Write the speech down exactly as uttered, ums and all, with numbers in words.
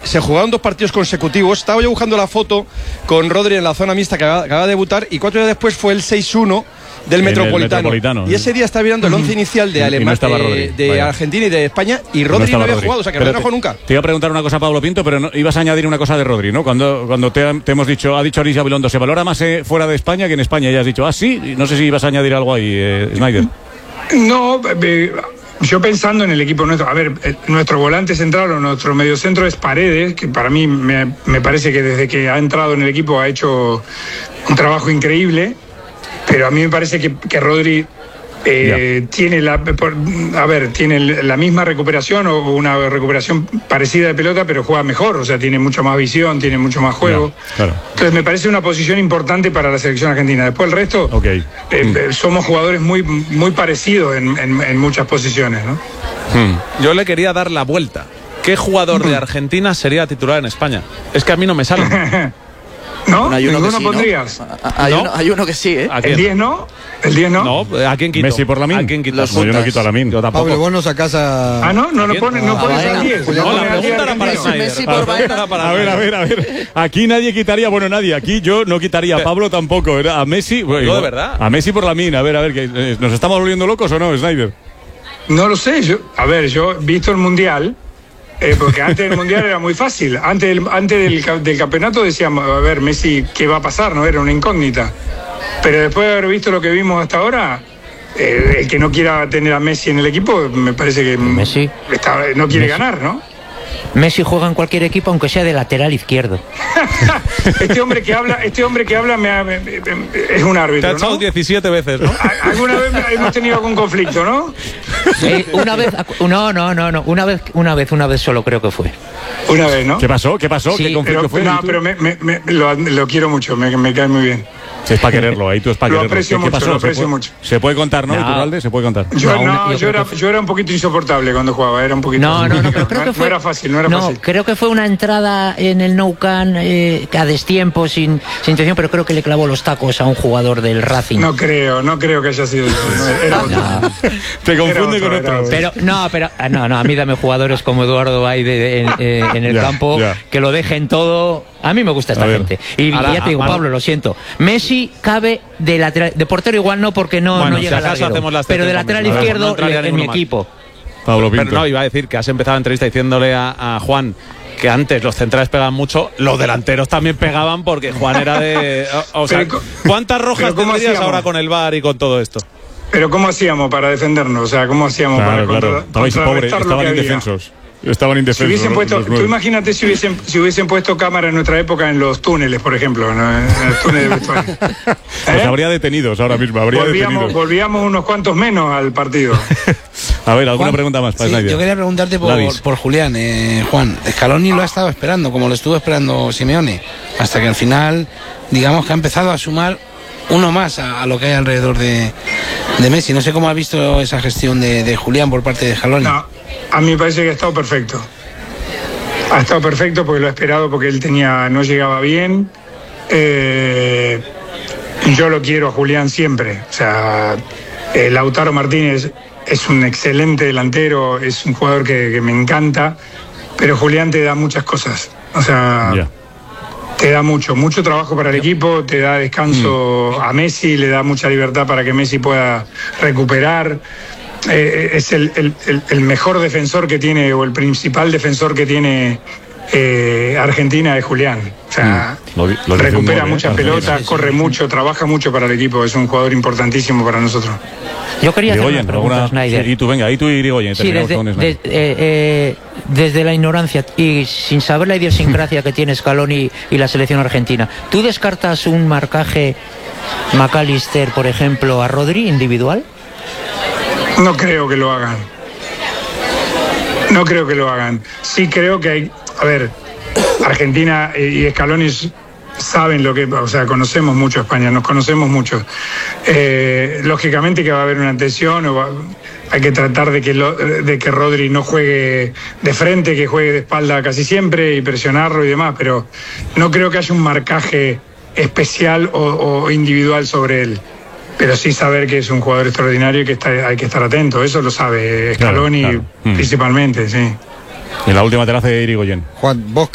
se jugaron dos partidos consecutivos. Estaba yo buscando la foto con Rodri en la zona mixta que acaba, acaba de debutar, y cuatro días después fue el seis uno del Metropolitano. Metropolitano. Y ese día estaba mirando el once inicial de Alemania, no de, de Argentina y de España, y Rodri no, no había Rodri. jugado, o sea que no había jugado nunca. Te iba a preguntar una cosa, Pablo Pinto, pero no, ibas a añadir una cosa de Rodri, ¿no? Cuando, cuando te, te hemos dicho, ha dicho Alicia Bilondo, se valora más eh, fuera de España que en España, y has dicho, ah, sí, no sé si ibas a añadir algo ahí, eh, Snyder. No, eh, yo pensando en el equipo nuestro, a ver, eh, nuestro volante central o nuestro mediocentro es Paredes, que para mí me, me parece que desde que ha entrado en el equipo ha hecho un trabajo increíble. Pero a mí me parece que, que Rodri eh, yeah. tiene la por, a ver, tiene la misma recuperación o una recuperación parecida de pelota, pero juega mejor, o sea, tiene mucho más visión, tiene mucho más juego. Yeah, claro. Entonces me parece una posición importante para la selección argentina. Después el resto, okay. eh, mm. somos jugadores muy, muy parecidos en, en, en muchas posiciones, ¿no? Mm. Yo le quería dar la vuelta. ¿Qué jugador mm. de Argentina sería titular en España? Es que a mí no me sale. ¿No? Bueno, hay uno que sí, pondrías? ¿no? Hay, ¿No? Uno, hay uno que sí, ¿eh? ¿El diez no? ¿El diez no? No, ¿a quién quito? ¿Messi por Lamine? ¿A quién quitas? No, yo no quito a Lamine. Yo tampoco. Pablo, vos no sacás a... Ah, ¿no? No, no pones no pones al diez. No, la pregunta era para Messi por Baena. A ver, a ver, a ver. Aquí nadie quitaría, bueno, nadie. Aquí yo no quitaría a Pablo tampoco. ¿Verdad? A Messi... No, de verdad. A Messi por Lamine. A ver, a ver, que ¿nos estamos volviendo locos o no, Snyder? No lo sé. Yo, a ver, yo he visto el Mundial... Eh, porque antes del Mundial era muy fácil. Antes del, antes del, del campeonato decíamos, a ver, Messi, ¿qué va a pasar? No era una incógnita. Pero después de haber visto lo que vimos hasta ahora, eh, el que no quiera tener a Messi en el equipo, me parece que Messi está, no quiere Messi. ganar, ¿no? Messi juega en cualquier equipo, aunque sea de lateral izquierdo. este hombre que habla, este hombre que habla me, me, me, es un árbitro. Te ha echado ¿no? diecisiete veces, ¿no? Alguna vez hemos tenido algún conflicto, ¿no? Sí, una vez, no, no, no, no, una vez, una vez, una vez solo creo que fue. Una vez, ¿no? ¿Qué pasó? ¿Qué pasó? Sí, ¿Qué conflicto pero, fue? No, pero me, me, me, lo, lo quiero mucho, me, me cae muy bien. Sí, es para quererlo, ahí tú es para lo quererlo. Aprecio ¿Qué, mucho, ¿Qué pasó? Lo aprecio ¿Se puede, mucho. ¿Se puede contar, no, no. Iturralde? ¿Se puede contar? Yo, no, no yo, yo, era, fue... yo era un poquito insoportable cuando jugaba, era un poquito... No, no, no, pero creo no, que fue... no era fácil, no era no, fácil. creo que fue una entrada en el Nou Camp eh, a destiempo, sin, sin intención, pero creo que le clavó los tacos a un jugador del Racing. No creo, no creo que haya sido eso. Era otro. No. Te confunde otro, con otro. otro. Pero, no, pero, no, no, a mí dame jugadores como Eduardo Bay de, de, en, eh, en el ya, campo, ya. que lo dejen todo. A mí me gusta esta gente. Y, Ahora, y ya te digo, a, Pablo, lo siento. Messi cabe de lateral, de portero igual no, porque no, bueno, no llega si acaso al hacemos la pero de lateral Messi, izquierdo no en mi más. equipo. Pablo Pinto. Pero no, iba a decir que has empezado la entrevista diciéndole a, a Juan que antes los centrales pegaban mucho, los delanteros también pegaban porque Juan era de... O, o sea, pero, ¿cuántas rojas tendrías hacíamos? ahora con el V A R y con todo esto? Pero ¿cómo hacíamos para defendernos? O sea, ¿cómo hacíamos Claro, para claro. contra, Estabais pobres, contrarrestar lo estaban que había? indefensos. Estaban indefensos. Si hubiesen puesto, los tú nueve. imagínate si hubiesen, si hubiesen puesto cámara en nuestra época en los túneles, por ejemplo, ¿no? En los túneles de vestuario. Pues ¿Eh? habría detenidos ahora mismo, habría volvíamos, detenidos. volvíamos unos cuantos menos al partido. A ver, ¿alguna Juan, pregunta más para sí, Snyder? yo quería preguntarte por, por Julián, eh, Juan. Scaloni lo ha estado esperando, como lo estuvo esperando Simeone, hasta que al final, digamos que ha empezado a sumar uno más a, a lo que hay alrededor de, de Messi. No sé cómo ha visto esa gestión de, de Julián por parte de Scaloni. No, a mí me parece que ha estado perfecto. Ha estado perfecto porque lo ha esperado, porque él tenía, no llegaba bien. Eh, yo lo quiero a Julián siempre. O sea, eh, Lautaro Martínez es un excelente delantero, es un jugador que, que me encanta, pero Julián te da muchas cosas. O sea, yeah. te da mucho, mucho trabajo para el equipo, te da descanso mm. a Messi, le da mucha libertad para que Messi pueda recuperar. Eh, es el, el, el mejor defensor que tiene, o el principal defensor que tiene eh, Argentina es Julián. O sea, mm. lo, lo recupera humor, muchas eh, pelotas, corre mucho, trabaja mucho para el equipo, es un jugador importantísimo para nosotros. Yo quería hacer Irigoyen, una pregunta, alguna... Snyder. Sí, y tú, venga, ahí tú y Irigoyen. Sí, desde, de, eh, eh, desde la ignorancia y sin saber la idiosincrasia que tiene Scaloni y la selección argentina, ¿tú descartas un marcaje McAllister, por ejemplo, a Rodri individual? No creo que lo hagan. No creo que lo hagan. Sí creo que hay... A ver, Argentina y Scaloni saben lo que... O sea, conocemos mucho a España, nos conocemos mucho. Eh, lógicamente que va a haber una tensión, o va, hay que tratar de que, lo, de que Rodri no juegue de frente, que juegue de espalda casi siempre y presionarlo y demás, pero no creo que haya un marcaje especial o, o individual sobre él. Pero sí saber que es un jugador extraordinario y que está, hay que estar atento. Eso lo sabe Scaloni, claro, claro. principalmente, sí. Y la última te la hace Irigoyen. Juan, vos